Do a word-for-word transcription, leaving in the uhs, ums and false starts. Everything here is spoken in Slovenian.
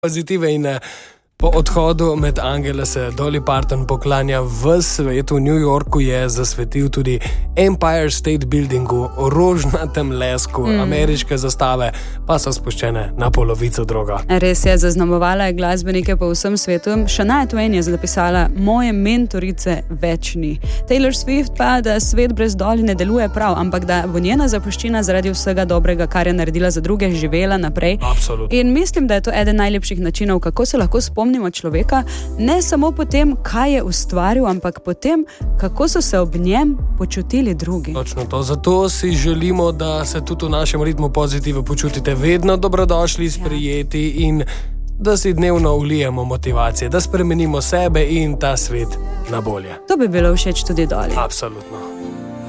pozitive in po odhodu med angele se Dolly Parton poklanja v svetu. V New Yorku je zasvetil tudi Empire State Buildingu, rožnatem lesku, mm. ameriške zastave pa so spuščene na polovico droga. Res je, zaznamovala je glasbenike po vsem svetu. Shania Twain je zapisala: moje mentorice večni. Taylor Swift pa, da svet brez Dolly ne deluje prav, ampak da bo njena zapuščina zaradi vsega dobrega, kar je naredila za druge, živela naprej. Absolutno. In mislim, da je to eden najlepših načinov, kako se lahko spomnimo človeka, ne samo po tem, kaj je ustvaril, ampak po tem, kako so se ob njem počutili drugi. Točno to. Zato si želimo, da se tudi v našem ritmu pozitive počutite vedno dobrodošli, sprijeti in da si dnevno vlijemo motivacije, da spremenimo sebe in ta svet na bolje. To bi bilo všeč tudi Dolly. Absolutno.